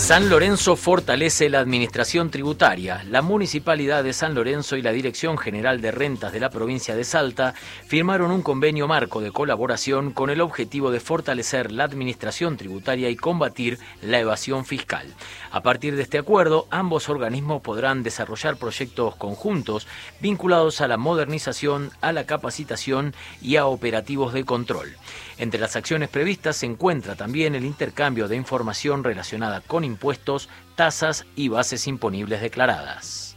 San Lorenzo fortalece la administración tributaria. La Municipalidad de San Lorenzo y la Dirección General de Rentas de la provincia de Salta firmaron un convenio marco de colaboración con el objetivo de fortalecer la administración tributaria y combatir la evasión fiscal. A partir de este acuerdo, ambos organismos podrán desarrollar proyectos conjuntos vinculados a la modernización, a la capacitación y a operativos de control. Entre las acciones previstas se encuentra también el intercambio de información relacionada con impuestos, tasas y bases imponibles declaradas.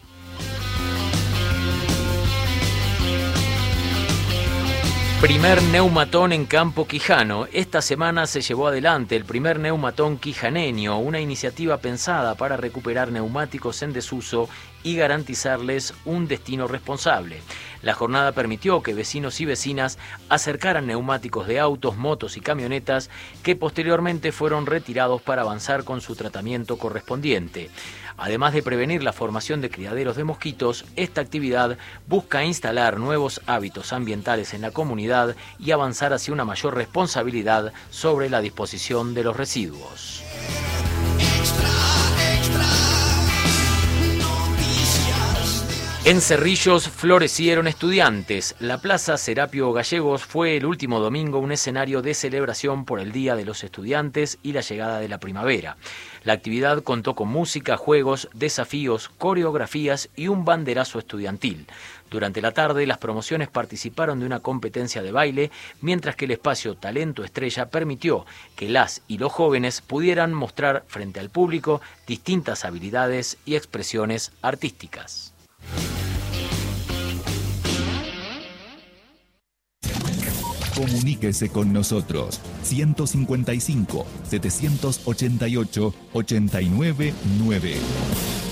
Primer neumatón en Campo Quijano. Esta semana se llevó adelante el primer neumatón quijaneño, una iniciativa pensada para recuperar neumáticos en desuso y garantizarles un destino responsable. La jornada permitió que vecinos y vecinas acercaran neumáticos de autos, motos y camionetas que posteriormente fueron retirados para avanzar con su tratamiento correspondiente. Además de prevenir la formación de criaderos de mosquitos, esta actividad busca instalar nuevos hábitos ambientales en la comunidad y avanzar hacia una mayor responsabilidad sobre la disposición de los residuos. En Cerrillos florecieron estudiantes. La Plaza Serapio Gallegos fue el último domingo un escenario de celebración por el Día de los Estudiantes y la llegada de la primavera. La actividad contó con música, juegos, desafíos, coreografías y un banderazo estudiantil. Durante la tarde, las promociones participaron de una competencia de baile, mientras que el espacio Talento Estrella permitió que las y los jóvenes pudieran mostrar frente al público distintas habilidades y expresiones artísticas. Comuníquese con nosotros 155 788 899.